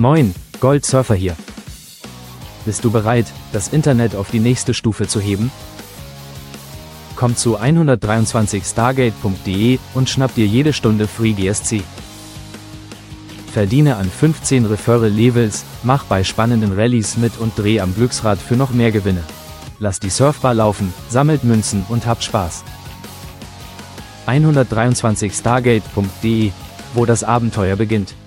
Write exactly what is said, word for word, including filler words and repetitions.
Moin, Goldsurfer hier. Bist du bereit, das Internet auf die nächste Stufe zu heben? Komm zu hundertdreiundzwanzig stargate punkt de und schnapp dir jede Stunde Free G S C. Verdiene an fünfzehn Referral-Levels, mach bei spannenden Rallyes mit und dreh am Glücksrad für noch mehr Gewinne. Lass die Surfbar laufen, sammelt Münzen und habt Spaß. hundertdreiundzwanzig stargate punkt de, wo das Abenteuer beginnt.